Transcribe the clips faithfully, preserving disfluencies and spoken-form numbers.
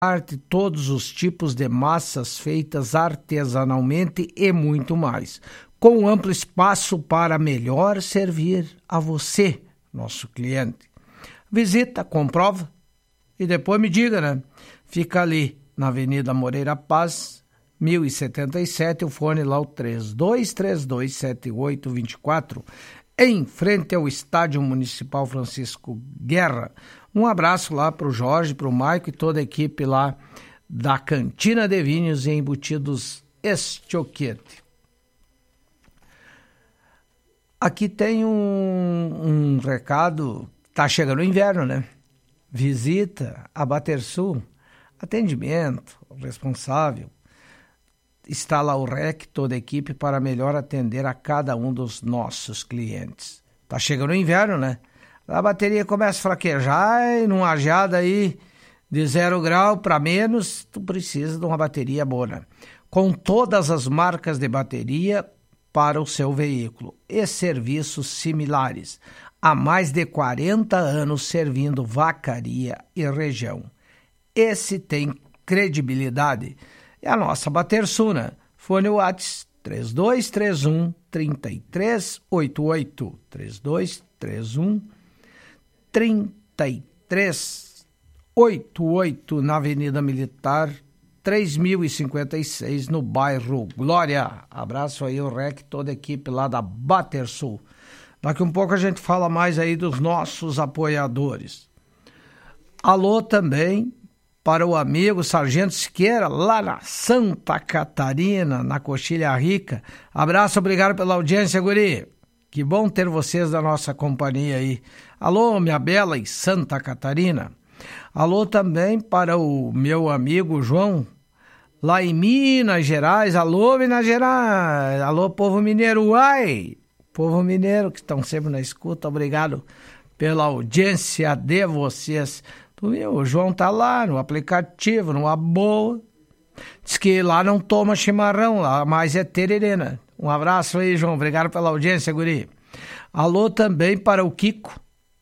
arte, todos os tipos de massas feitas artesanalmente e muito mais, com amplo espaço para melhor servir a você, nosso cliente. Visita, comprova e depois me diga, né? Fica ali na Avenida Moreira Paz, mil e setenta e sete, o fone lá o três dois três dois, sete oito dois quatro, em frente ao Estádio Municipal Francisco Guerra. Um abraço lá para o Jorge, para o Maico e toda a equipe lá da Cantina de Vinhos e Embutidos Estioquete. Aqui tem um, um recado, tá chegando o inverno, né? Visita a Batersul, atendimento responsável. Está lá o R E C, toda a equipe, para melhor atender a cada um dos nossos clientes. Tá chegando o inverno, né? A bateria começa a fraquejar e numa geada aí de zero grau para menos, tu precisa de uma bateria boa, né? Com todas as marcas de bateria para o seu veículo e serviços similares. Há mais de quarenta anos servindo Vacaria e região. Esse tem credibilidade. É a nossa Batersul, né? Fone WhatsApp três dois três um, três três oito oito, três dois três um, três três oito oito, na Avenida Militar três mil e cinquenta e seis, no bairro Glória. Abraço aí o R E C, toda a equipe lá da Batersul. Daqui um pouco a gente fala mais aí dos nossos apoiadores. Alô também para o amigo Sargento Siqueira, lá na Santa Catarina, na Coxilha Rica. Abraço, obrigado pela audiência, guri. Que bom ter vocês da nossa companhia aí. Alô, minha bela e Santa Catarina. Alô também para o meu amigo João, lá em Minas Gerais. Alô, Minas Gerais. Alô, povo mineiro. Uai! Povo mineiro que estão sempre na escuta. Obrigado pela audiência de vocês. O João tá lá no aplicativo, numa boa. Diz que lá não toma chimarrão, lá mais é tererena. Um abraço aí, João. Obrigado pela audiência, guri. Alô também para o Kiko.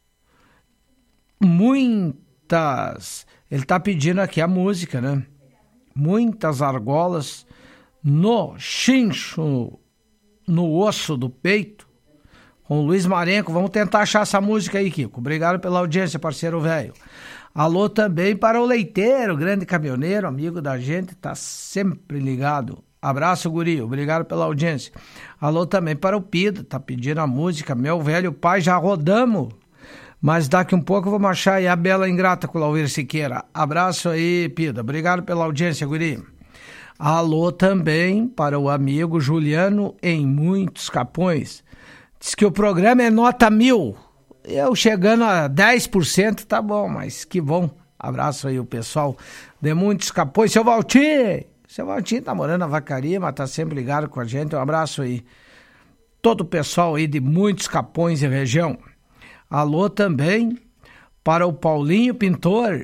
Muitas... Ele tá pedindo aqui a música, né? Muitas argolas no chincho, no osso do peito, com o Luiz Marenco. Vamos tentar achar essa música aí, Kiko. Obrigado pela audiência, parceiro velho. Alô também para o Leiteiro, grande caminhoneiro, amigo da gente, tá sempre ligado. Abraço, guri, obrigado pela audiência. Alô também para o Pida, tá pedindo a música Meu Velho Pai, já rodamos, mas daqui um pouco vamos achar aí a Bela Ingrata com o Lauir Siqueira. Abraço aí, Pida, obrigado pela audiência, guri. Alô também para o amigo Juliano em Muitos Capões, diz que o programa é nota mil. Eu chegando a dez por cento, tá bom, mas que bom. Abraço aí o pessoal de Muitos Capões. Seu Valtinho, seu Valtinho tá morando na Vacaria, mas tá sempre ligado com a gente. Um abraço aí. Todo o pessoal aí de Muitos Capões e região. Alô também para o Paulinho Pintor.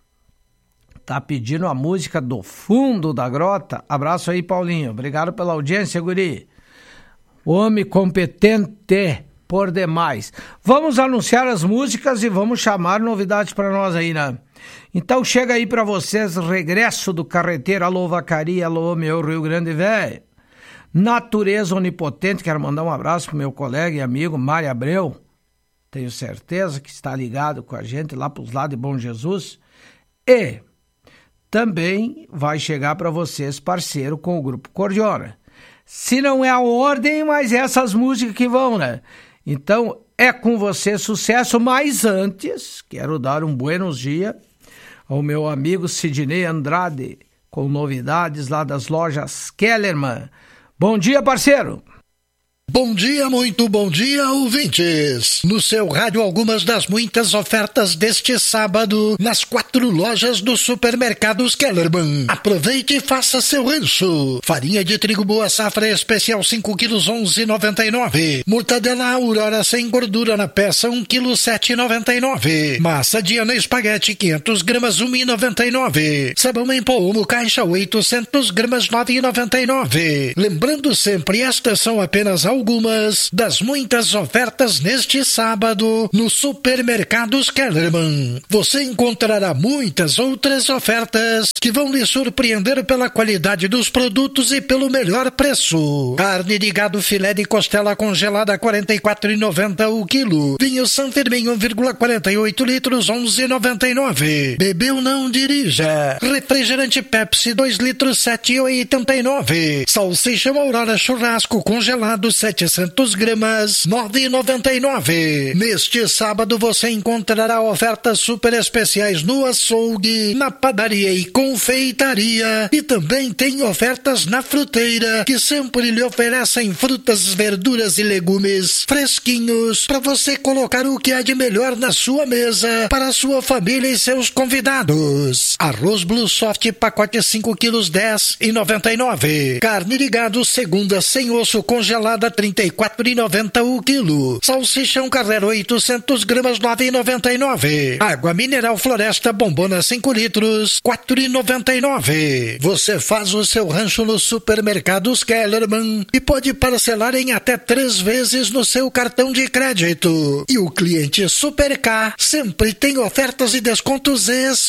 Tá pedindo a música do Fundo da Grota. Abraço aí, Paulinho. Obrigado pela audiência, guri. Homem competente por demais. Vamos anunciar as músicas e vamos chamar novidades para nós aí, né? Então chega aí para vocês, Regresso do Carreteiro, alô Vacaria, alô meu Rio Grande Velho. Natureza Onipotente, quero mandar um abraço pro meu colega e amigo Mário Abreu, tenho certeza que está ligado com a gente lá pros lados de Bom Jesus. E também vai chegar para vocês parceiro com o Grupo Cordiona. Se não é a ordem, mas essas músicas que vão, né? Então, é com você sucesso, mas antes, quero dar um buenos dias ao meu amigo Sidney Andrade, com novidades lá das lojas Kellerman. Bom dia, parceiro! Bom dia, muito bom dia, ouvintes! No seu rádio, algumas das muitas ofertas deste sábado nas quatro lojas do Supermercados Kellerman. Aproveite e faça seu rancho. Farinha de trigo boa safra especial cinco quilos, onze reais e noventa e nove centavos. Mortadela Aurora sem gordura na peça um quilo, sete reais e noventa e nove centavos. Massa Diana Espaguete quinhentas gramas, um real e noventa e nove centavos. Sabão em pó Omo Caixa oitocentas gramas, nove reais e noventa e nove centavos. Lembrando sempre, estas são apenas algumas algumas das muitas ofertas neste sábado no Supermercados Kellerman. Você encontrará muitas outras ofertas que vão lhe surpreender pela qualidade dos produtos e pelo melhor preço. Carne de gado filé de costela congelada quarenta e quatro reais e noventa centavos o quilo. Vinho San Firmin um vírgula quarenta e oito litros onze reais e noventa e nove. Bebeu não dirija. Refrigerante Pepsi dois litros sete reais e oitenta e nove. Salsicha Aurora churrasco congelado setecentos gramas nove reais e noventa e nove. Neste sábado você encontrará ofertas super especiais no açougue, na padaria e confeitaria, e também tem ofertas na fruteira, que sempre lhe oferecem frutas, verduras e legumes fresquinhos para você colocar o que há de melhor na sua mesa para a sua família e seus convidados. Arroz Blue Soft pacote cinco quilos dez reais e noventa e nove. Carne de gado segunda sem osso congelada trinta e quatro reais e noventa centavos o quilo. Salsichão Carrera oitocentos gramas nove reais e noventa e nove. Água mineral Floresta Bombona cinco litros quatro reais e noventa e nove. Você faz o seu rancho no Supermercados Kellerman e pode parcelar em até três vezes no seu cartão de crédito. E o cliente Super K sempre tem ofertas e descontos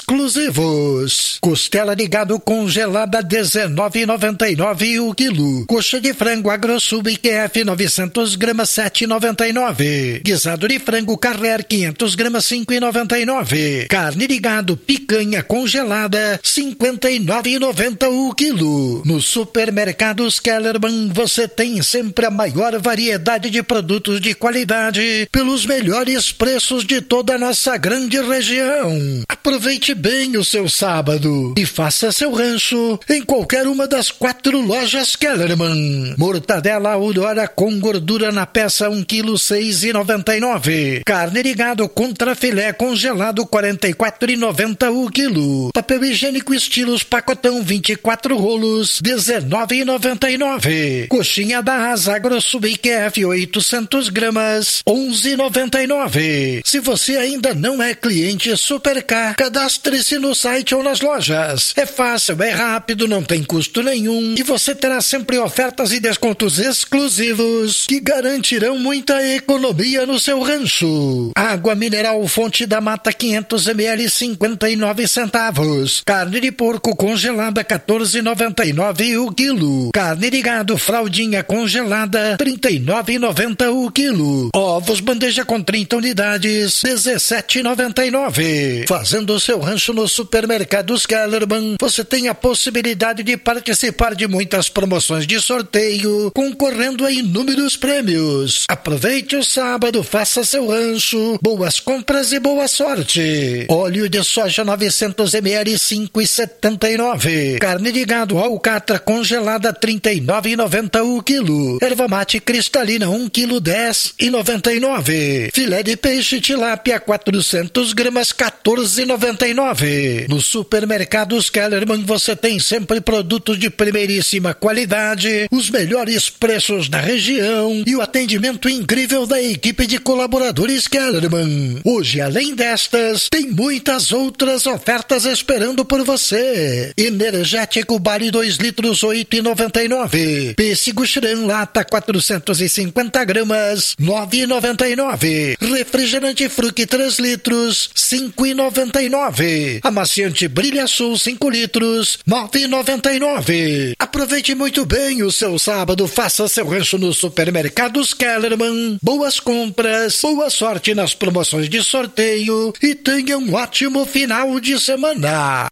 exclusivos. Costela de gado congelada dezenove reais e noventa e nove o quilo. Coxa de frango AgroSub Q F novecentos gramas sete reais e noventa e nove. Guisado de frango Carrer quinhentos gramas cinco reais e noventa e nove. Carne de gado picanha congelada cinquenta e nove reais e noventa centavos o quilo. No Supermercados Kellerman você tem sempre a maior variedade de produtos de qualidade pelos melhores preços de toda a nossa grande região. Aproveite bem o seu sábado e faça seu rancho em qualquer uma das quatro lojas Kellerman. Mortadela Aurora com gordura na peça um quilo seis reais e noventa e nove. Carne de gado contra filé congelado quarenta e quatro reais e noventa centavos o quilo. Papel higiênico estilos pacotão vinte e quatro rolos dezenove reais e noventa e nove. Coxinha da Asa AgroSub Q F oitocentos gramas onze reais e noventa e nove. Se você ainda não é cliente Super K, cadastre-se no site ou nas lojas. É fácil, é rápido, não tem custo nenhum e você terá sempre ofertas e descontos exclusivos que garantirão muita economia no seu rancho. Água mineral Fonte da Mata quinhentos mililitros cinquenta e nove centavos. Carne de porco congelada quatorze reais e noventa e nove o quilo. Carne de gado fraldinha congelada trinta e nove reais e noventa o quilo. Ovos bandeja com trinta unidades dezessete reais e noventa e nove. Fazendo o seu rancho no Supermercados Kellerman, você tem a possibilidade de participar de muitas promoções de sorteio, concorrendo a inúmeros prêmios. Aproveite o sábado, faça seu rancho, boas compras e boa sorte. Óleo de soja novecentos mililitros cinco reais e setenta e nove. Carne de gado alcatra congelada trinta e nove reais e noventa o quilo. Erva mate cristalina um quilo dez reais e noventa e nove. Filé de peixe tilápia quatrocentos gramas quatorze reais e noventa e nove. No Supermercados Kellerman você tem sempre produtos de primeiríssima qualidade, os melhores preços da região e o atendimento incrível da equipe de colaboradores Kellerman. Hoje, além destas, tem muitas outras ofertas esperando por você. Energético Bari dois litros oito reais e noventa e nove. Pêssego Xran lata quatrocentos e cinquenta gramas nove reais e noventa e nove. Refrigerante Fruc três litros cinco reais e noventa e nove. Amaciante Brilha Sul cinco litros nove reais e noventa e nove. Aproveite muito bem o seu sábado, faça seu rancho no Supermercados Kellerman. Boas compras, boa sorte nas promoções de sorteio e tenha um ótimo final de semana.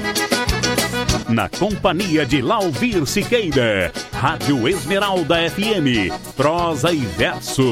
Na companhia de Lauvir Siqueira, Rádio Esmeralda F M, prosa e verso.